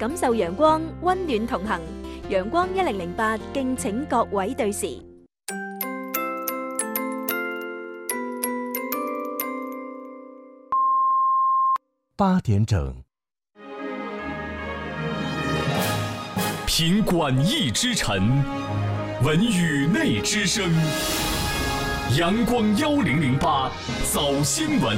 感受陽光，溫暖同行。陽光1008，敬請各位對時。 8點整， 品馆驿之晨，闻宇内之声。阳光1008早新闻。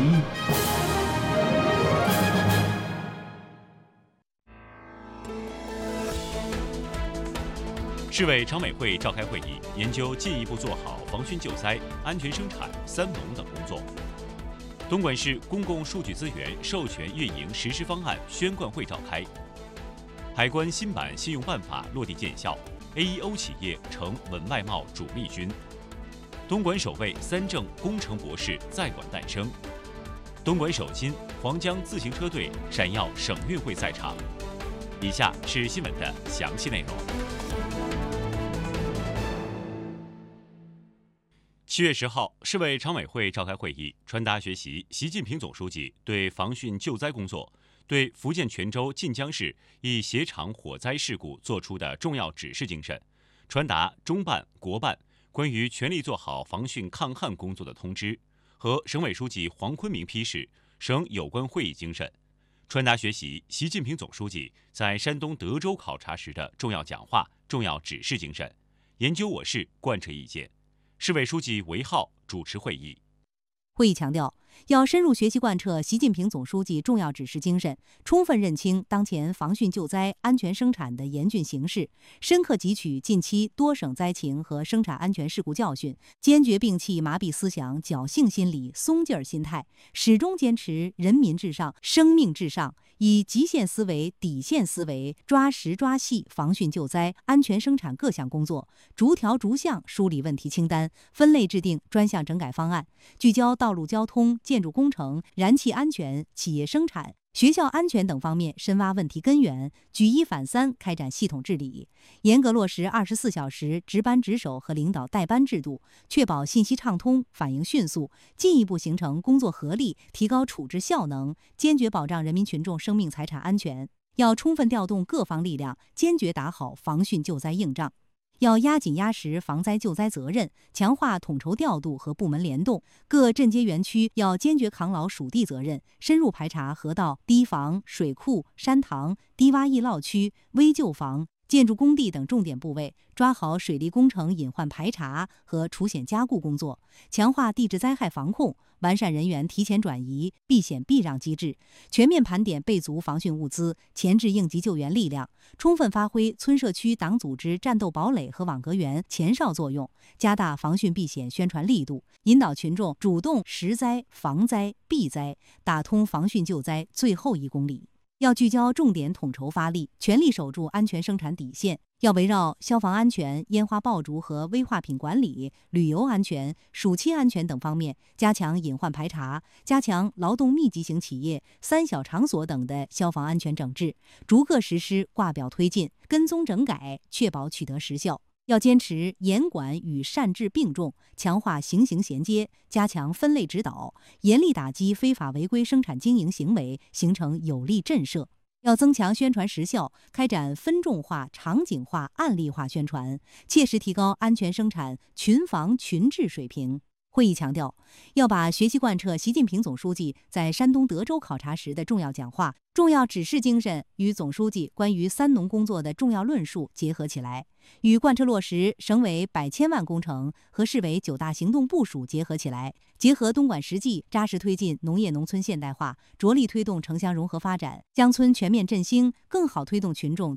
市委常委会召开会议，研究进一步做好防汛救灾、安全生产、三农等工作。东莞市公共数据资源授权运营实施方案宣贯会召开。海关新版信用办法落地见效 ，AEO 企业成稳外贸主力军。东莞首位3证工程博士在馆诞生。东莞首金黄江自行车队闪耀省运会赛场。以下是新闻的详细内容。7月10号，市委常委会召开会议，传达学习习近平总书记对防汛救灾工作、对福建泉州晋江市一携场火灾事故作出的重要指示精神，传达中办、国办关于全力做好防汛抗旱工作的通知和省委书记黄坤明批示省有关会议精神，传达学习习近平总书记在山东德州考察时的重要讲话、重要指示精神，研究我市贯彻意见。市委书记韦浩主持会议。 会议强调，要深入学习贯彻习近平总书记重要指示精神，充分认清当前防汛救灾、安全生产的严峻形势，深刻汲取近期多省灾情和生产安全事故教训，坚决摒弃麻痹思想、侥幸心理、松劲儿心态，始终坚持人民至上、生命至上，以极限思维、底线思维，抓实抓细防汛救灾、安全生产各项工作，逐条逐项梳理问题清单，分类制定专项整改方案，聚焦道路交通、建筑工程、燃气安全、企业生产、学校安全等方面深挖问题根源，举一反三开展系统治理，严格落实24小时值班值守和领导带班制度，确保信息畅通、反应迅速，进一步形成工作合力，提高处置效能，坚决保障人民群众生命财产安全。要充分调动各方力量，坚决打好防汛救灾硬仗。要压紧压实防灾救灾责任，强化统筹调度和部门联动。各镇街园区要坚决扛牢属地责任，深入排查河道、堤防、水库、山塘、低洼易涝区、危旧房、建筑工地等重点部位，抓好水利工程隐患排查和除险加固工作，强化地质灾害防控，完善人员提前转移、避险避让机制，全面盘点备足防汛物资，前置应急救援力量，充分发挥村社区党组织战斗堡垒和网格员前哨作用，加大防汛避险宣传力度，引导群众主动识灾、防灾、避灾，打通防汛救灾最后1公里。要聚焦重点统筹发力，全力守住安全生产底线。要围绕消防安全、烟花爆竹和危化品管理、旅游安全、暑期安全等方面，加强隐患排查，加强劳动密集型企业、3小场所等的消防安全整治，逐个实施挂表推进、跟踪整改，确保取得实效。要坚持严管与善治并重，强化形形衔接，加强分类指导，严厉打击非法违规生产经营行为，形成有力震慑。要增强宣传实效，开展分众化、场景化、案例化宣传，切实提高安全生产群防群治水平。会议强调，要把学习贯彻习近平总书记在山东德州考察时的重要讲话、重要指示精神与总书记关于三农工作的重要论述结合起来，与贯彻落实省委100千万工程和市委9大行动部署结合起来，结合东莞实际，扎实推进农业农村现代化，着力推动城乡融合发展，乡村全面振兴，更好推动群众